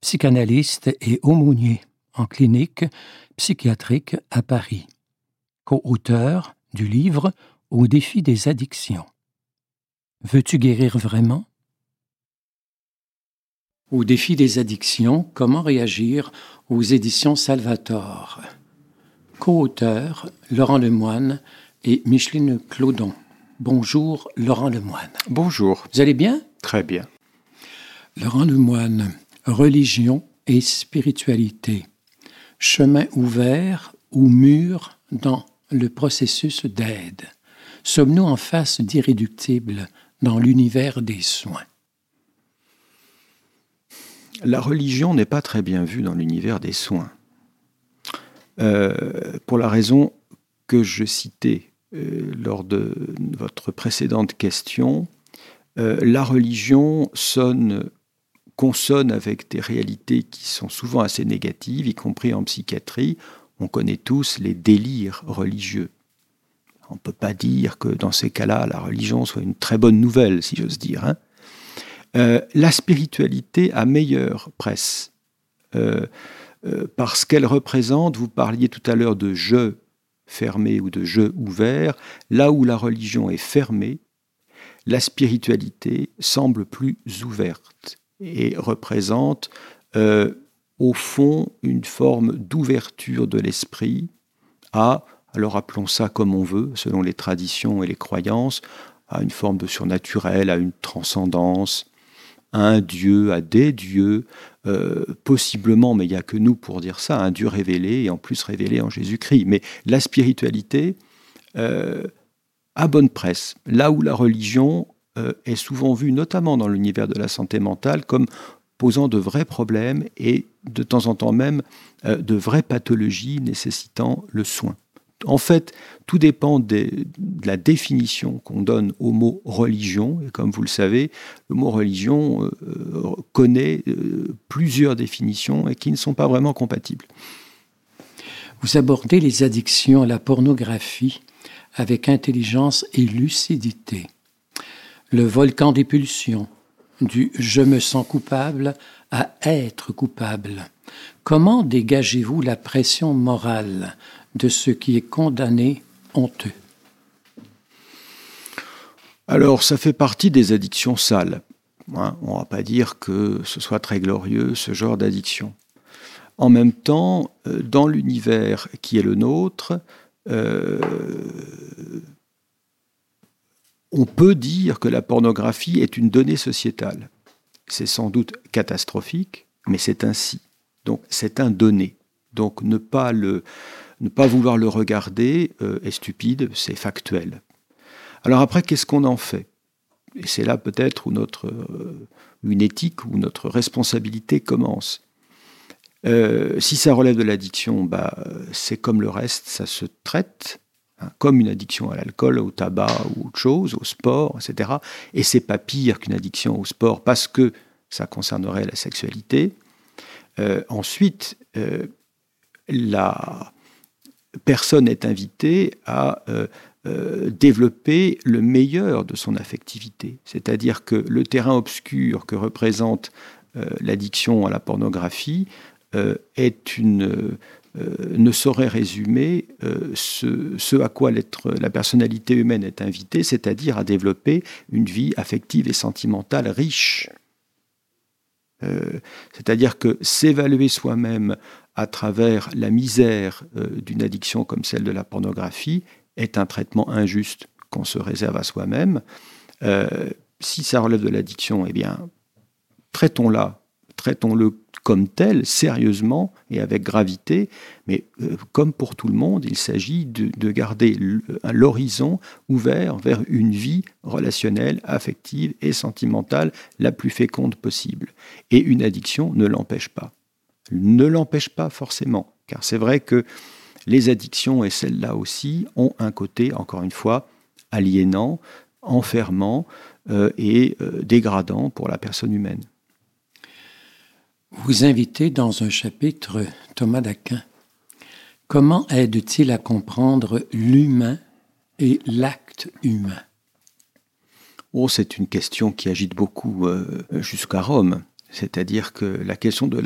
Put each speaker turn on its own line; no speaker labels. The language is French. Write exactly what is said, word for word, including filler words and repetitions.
psychanalyste et aumônier en clinique psychiatrique à Paris, co-auteur du livre « Au défi des addictions ». Veux-tu guérir vraiment? Au défi des addictions, comment réagir aux éditions Salvatore. Co-auteur Laurent Lemoine et Micheline Clodon. Bonjour Laurent Lemoine.
Bonjour.
Vous allez bien?
Très bien.
Laurent Lemoine, religion et spiritualité. Chemin ouvert ou mur dans le processus d'aide. Sommes-nous en face d'irréductible dans l'univers des soins?
La religion n'est pas très bien vue dans l'univers des soins. Euh, pour la raison que je citais euh, lors de votre précédente question, euh, la religion sonne, consonne avec des réalités qui sont souvent assez négatives, y compris en psychiatrie. On connaît tous les délires religieux. On ne peut pas dire que dans ces cas-là, la religion soit une très bonne nouvelle, si j'ose dire. Hein. Euh, la spiritualité a meilleure presse, euh, euh, parce qu'elle représente, vous parliez tout à l'heure de jeu fermé ou de jeu ouvert, là où la religion est fermée, la spiritualité semble plus ouverte et représente euh, au fond une forme d'ouverture de l'esprit à, alors appelons ça comme on veut, selon les traditions et les croyances, à une forme de surnaturel, à une transcendance, à un Dieu, à des dieux, euh, possiblement, mais il n'y a que nous pour dire ça, un Dieu révélé, et en plus révélé en Jésus-Christ. Mais la spiritualité euh, a bonne presse, là où la religion euh, est souvent vue, notamment dans l'univers de la santé mentale, comme posant de vrais problèmes et de temps en temps même euh, de vraies pathologies nécessitant le soin. En fait, tout dépend des, de la définition qu'on donne au mot religion. Et comme vous le savez, le mot religion euh, connaît euh, plusieurs définitions et qui ne sont pas vraiment compatibles.
Vous abordez les addictions à la pornographie avec intelligence et lucidité. Le volcan des pulsions, du « je me sens coupable » à « être coupable ». Comment dégagez-vous la pression morale de ce qui est condamné honteux?
Alors, ça fait partie des addictions sales. Hein, on ne va pas dire que ce soit très glorieux, ce genre d'addiction. En même temps, euh, dans l'univers qui est le nôtre, euh, on peut dire que la pornographie est une donnée sociétale. C'est sans doute catastrophique, mais c'est ainsi. Donc, c'est un donné. Donc, ne pas le... Ne pas vouloir le regarder euh, est stupide, c'est factuel. Alors après, qu'est-ce qu'on en fait? Et c'est là peut-être où notre, euh, une éthique, où notre responsabilité commence. Euh, si ça relève de l'addiction, bah, c'est comme le reste, ça se traite, hein, comme une addiction à l'alcool, au tabac ou autre chose, au sport, et cetera. Et c'est pas pire qu'une addiction au sport parce que ça concernerait la sexualité. Euh, ensuite, euh, la... personne est invitée à euh, euh, développer le meilleur de son affectivité. C'est-à-dire que le terrain obscur que représente euh, l'addiction à la pornographie euh, est une, euh, ne saurait résumer euh, ce, ce à quoi la personnalité humaine est invitée, c'est-à-dire à développer une vie affective et sentimentale riche. Euh, c'est-à-dire que s'évaluer soi-même à travers la misère euh, d'une addiction comme celle de la pornographie est un traitement injuste qu'on se réserve à soi-même. Euh, si ça relève de l'addiction, eh bien, traitons-la, traitons-le comme tel, sérieusement et avec gravité, mais euh, comme pour tout le monde, il s'agit de, de garder l'horizon ouvert vers une vie relationnelle, affective et sentimentale la plus féconde possible. Et une addiction ne l'empêche pas. Ne l'empêche pas forcément, car c'est vrai que les addictions, et celles-là aussi, ont un côté, encore une fois, aliénant, enfermant euh, et euh, dégradant pour la personne humaine.
Vous invitez dans un chapitre Thomas d'Aquin. Comment aide-t-il à comprendre l'humain et l'acte humain?
Oh, c'est une question qui agite beaucoup euh, jusqu'à Rome. C'est-à-dire que la question de